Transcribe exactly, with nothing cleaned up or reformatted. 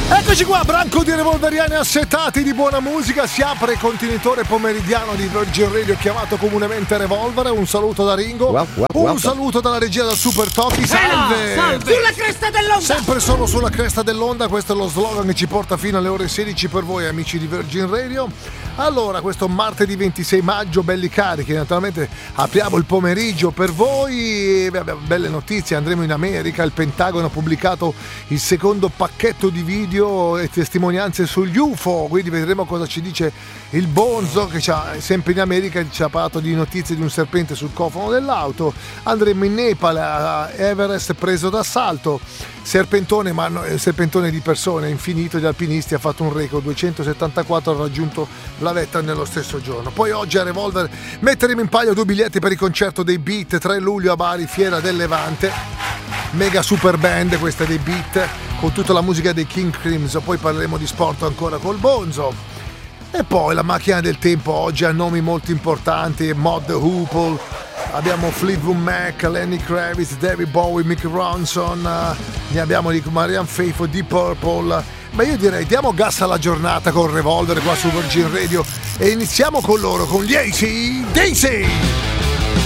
Eccoci qua, branco di revolveriani assetati di buona musica. Si apre il contenitore pomeridiano di Virgin Radio chiamato comunemente Revolver. Un saluto da Ringo, wow, wow, un wow. saluto dalla regia del Super Toki. Salve! Salve! Sulla cresta dell'onda! Sempre solo sulla cresta dell'onda. Questo è lo slogan che ci porta fino alle ore sedici per voi amici di Virgin Radio. Allora, questo martedì ventisei maggio, belli carichi, naturalmente apriamo il pomeriggio per voi. Vabbè, belle notizie, andremo in America, il Pentagono ha pubblicato il secondo pacchetto di video e testimonianze sugli U F O, quindi vedremo cosa ci dice il Bonzo, che c'ha, sempre in America ci ha parlato di notizie di un serpente sul cofano dell'auto. Andremo in Nepal, a Everest preso d'assalto. Serpentone, ma no, serpentone di persone, infinito, gli alpinisti, ha fatto un record, duecentosettantaquattro, ha raggiunto la vetta nello stesso giorno. Poi oggi a Revolver metteremo in palio due biglietti per il concerto dei Beat, tre luglio a Bari, Fiera del Levante, mega super band questa dei Beat, con tutta la musica dei King Crimson. Poi parleremo di sport ancora col Bonzo. E poi la macchina del tempo oggi ha nomi molto importanti: Mod Hoople, abbiamo Fleetwood Mac, Lenny Kravitz, David Bowie, Mick Ronson, uh, ne abbiamo di Marianne Faithfull, Deep Purple. Ma io direi diamo gas alla giornata con Revolver qua su Virgin Radio e iniziamo con loro, con gli A C/D C.